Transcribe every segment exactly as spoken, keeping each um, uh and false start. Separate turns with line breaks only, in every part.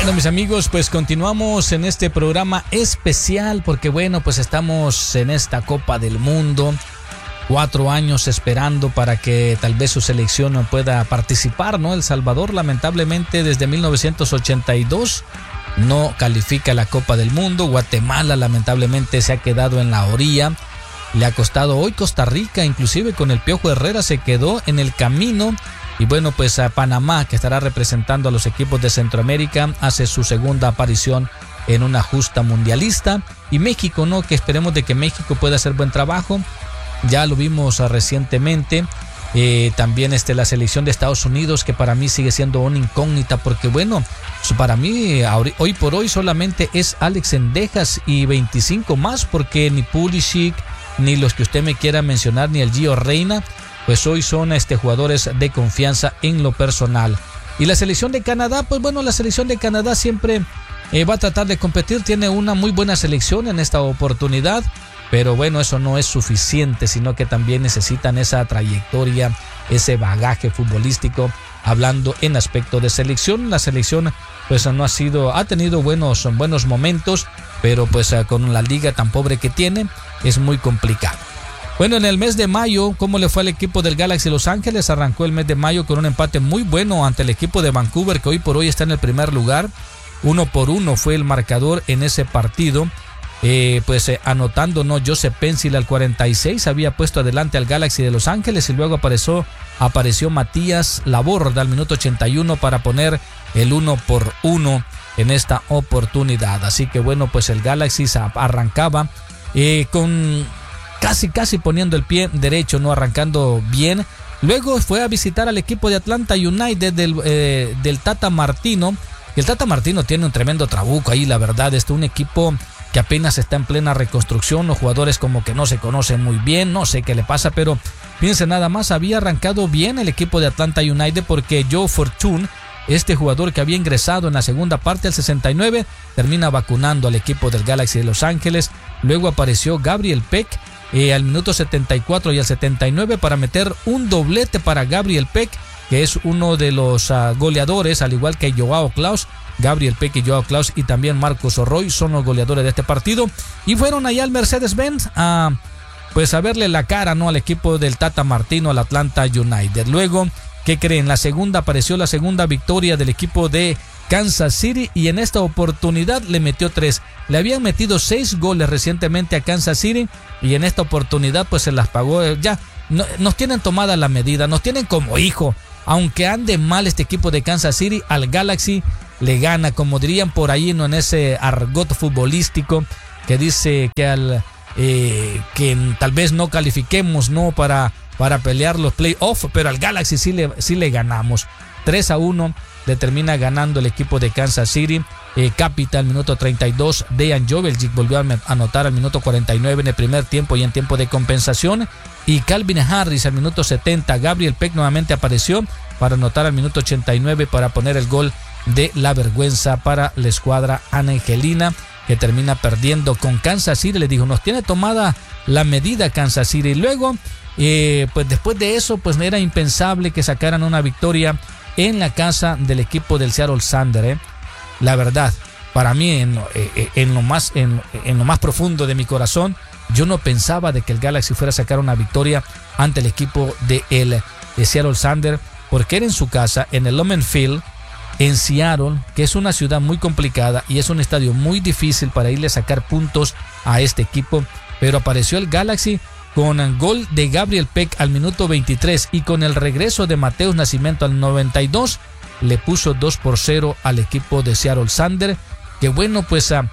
Bueno, mis amigos, pues continuamos en este programa especial porque bueno, pues estamos en esta Copa del Mundo, cuatro años esperando para que tal vez su selección pueda participar, ¿no? El Salvador lamentablemente desde mil novecientos ochenta y dos no califica la Copa del Mundo. Guatemala lamentablemente se ha quedado en la orilla. Le ha costado hoy Costa Rica, inclusive con el Piojo Herrera se quedó en el camino. Y bueno, pues a Panamá, que estará representando a los equipos de Centroamérica, hace su segunda aparición en una justa mundialista. Y México, ¿no? Que esperemos de que México pueda hacer buen trabajo. Ya lo vimos uh, recientemente. Eh, también este, la selección de Estados Unidos, que para mí sigue siendo una incógnita, porque bueno, para mí hoy por hoy solamente es Alex Sendejas y veinticinco más, porque ni Pulisic, ni los que usted me quiera mencionar, ni el Gio Reyna, pues hoy son este, jugadores de confianza en lo personal. Y la selección de Canadá, pues bueno, la selección de Canadá siempre eh, va a tratar de competir, tiene una muy buena selección en esta oportunidad, pero bueno, eso no es suficiente, sino que también necesitan esa trayectoria, ese bagaje futbolístico, hablando en aspecto de selección. La selección pues no ha sido, ha tenido buenos, buenos momentos, pero pues con la liga tan pobre que tiene, es muy complicado. Bueno, en el mes de mayo, ¿cómo le fue al equipo del Galaxy Los Ángeles? Arrancó el mes de mayo con un empate muy bueno ante el equipo de Vancouver, que hoy por hoy está en el primer lugar. Uno por uno fue el marcador en ese partido. Eh, pues eh, anotando, ¿no? Joseph Pencil al cuarenta y seis había puesto adelante al Galaxy de Los Ángeles, y luego apareció, apareció Matías Laborda al minuto ochenta y uno para poner el uno por uno en esta oportunidad. Así que bueno, pues el Galaxy arrancaba eh, con casi casi poniendo el pie derecho, no arrancando bien. Luego fue a visitar al equipo de Atlanta United del, eh, del Tata Martino. El Tata Martino tiene un tremendo trabuco ahí, la verdad. Este un equipo que apenas está en plena reconstrucción, los jugadores como que no se conocen muy bien, no sé qué le pasa, pero fíjense nada más, había arrancado bien el equipo de Atlanta United, porque Joe Fortune, este jugador que había ingresado en la segunda parte al sesenta y nueve, termina vacunando al equipo del Galaxy de Los Ángeles. Luego apareció Gabriel Peck eh, al minuto setenta y cuatro y al setenta y nueve para meter un doblete para Gabriel Peck, que es uno de los uh, goleadores, al igual que Joao Klaus. Gabriel Peck y Joao Klaus y también Marcos Orroy son los goleadores de este partido, y fueron allá al Mercedes-Benz a pues a verle la cara, ¿no? Al equipo del Tata Martino, al Atlanta United. Luego, ¿qué creen? La segunda apareció la segunda victoria del equipo de Kansas City, y en esta oportunidad le metió tres. Le habían metido seis goles recientemente a Kansas City, y en esta oportunidad pues se las pagó. Ya no, nos tienen tomada la medida, nos tienen como hijo. Aunque ande mal este equipo de Kansas City, al Galaxy le gana, como dirían por ahí, ¿no? En ese argot futbolístico que dice que al eh, que tal vez no califiquemos, ¿no? Para, para pelear los playoffs, pero al Galaxy sí le, sí le ganamos. tres a uno le termina ganando el equipo de Kansas City. Eh, Capital, minuto treinta y dos, Dejan Joveljic volvió a anotar al minuto cuarenta y nueve en el primer tiempo y en tiempo de compensación. Y Calvin Harris al minuto setenta. Gabriel Peck nuevamente apareció para anotar al minuto ochenta y nueve para poner el gol de la vergüenza para la escuadra angelina, que termina perdiendo con Kansas City. Le digo, nos tiene tomada la medida Kansas City. Y luego, eh, pues después de eso, pues era impensable que sacaran una victoria en la casa del equipo del Seattle Sander, ¿eh? La verdad, para mí, en, eh, en, lo más, en, en lo más profundo de mi corazón, yo no pensaba de que el Galaxy fuera a sacar una victoria ante el equipo de, el, de Seattle Sander, porque era en su casa, en el Lumen Field, en Seattle, que es una ciudad muy complicada y es un estadio muy difícil para irle a sacar puntos a este equipo. Pero apareció el Galaxy con el gol de Gabriel Peck al minuto veintitrés, y con el regreso de Mateus Nascimento al noventa y dos le puso dos por cero al equipo de Seattle Sander, que bueno, pues uh,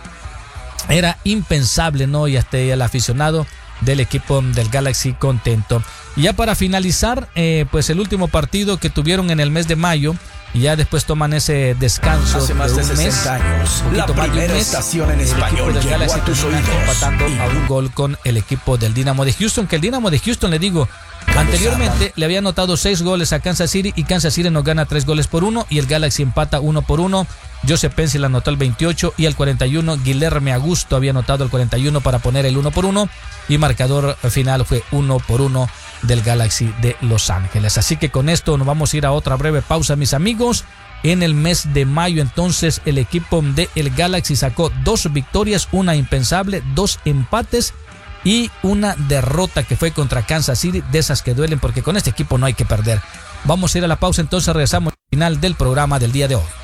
era impensable, ¿no? Y hasta el aficionado del equipo del Galaxy contento. Y ya para finalizar, eh, pues el último partido que tuvieron en el mes de mayo, y ya después toman ese descanso
hace más de, de un mes,
años,
la primera mes, estación en español
del Galaxy
a tus oídos,
empatando
y...
a un gol con el equipo del Dynamo de Houston, que el Dynamo de Houston, le digo, anteriormente le había anotado seis goles a Kansas City, y Kansas City nos gana tres goles por uno, y el Galaxy empata uno por uno. Joseph Pencil anotó el veintiocho, y al cuarenta y uno Guilherme Augusto había anotado el cuarenta y uno para poner el uno por uno, y marcador final fue uno por uno del Galaxy de Los Ángeles. Así que con esto nos vamos a ir a otra breve pausa, mis amigos, en el mes de mayo. Entonces el equipo de el Galaxy sacó dos victorias, una impensable, dos empates y una derrota que fue contra Kansas City, de esas que duelen porque con este equipo no hay que perder. Vamos a ir a la pausa, entonces regresamos al final del programa del día de hoy.